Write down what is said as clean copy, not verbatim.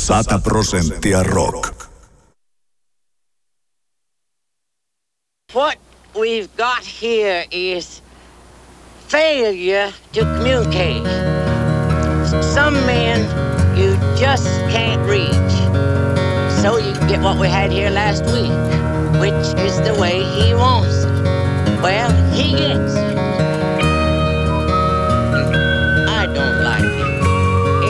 100% rock. What we've got here is failure to communicate. Some men you just can't reach. So you get what we had here last week, which is the way he wants it. Well, he gets it.